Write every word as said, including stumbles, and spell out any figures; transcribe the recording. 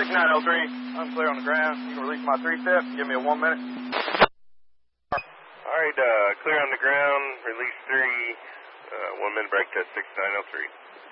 six nine oh three, I'm clear on the ground. You can release my three-step. Give me a one minute. All right, uh, clear on the ground, release three, uh, one minute break test six nine oh three.